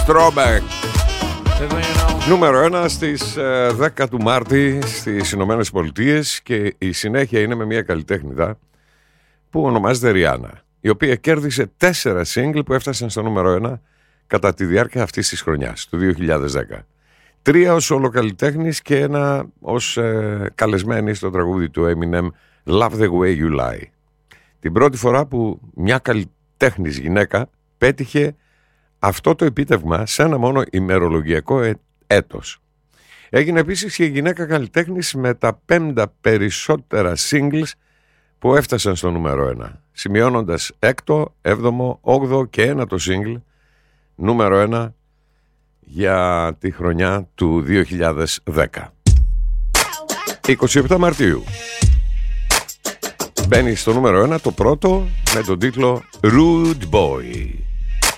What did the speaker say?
Throwback. Νούμερο 1 στις 10 του Μάρτη στις Ηνωμένες Πολιτείες, και η συνέχεια είναι με μια καλλιτέχνηδα που ονομάζεται Ριάννα, η οποία κέρδισε 4 single που έφτασαν στο νούμερο 1 κατά τη διάρκεια αυτής της χρονιάς, του 2010. 3 ως ολοκαλλιτέχνης και 1 ως καλεσμένη στο τραγούδι του Eminem Love the Way You Lie. Την πρώτη φορά που μια καλλιτέχνης γυναίκα πέτυχε αυτό το επίτευγμα σε ένα μόνο ημερολογιακό έτος. Έγινε επίσης και η γυναίκα καλλιτέχνης με τα 5 περισσότερα singles που έφτασαν στο νούμερο 1, σημειώνοντας 6ο, 7ο, 8ο και 9ο single νούμερο 1 για τη χρονιά του 2010. 27 Μαρτίου μπαίνει στο νούμερο 1 το πρώτο με τον τίτλο Rude Boy.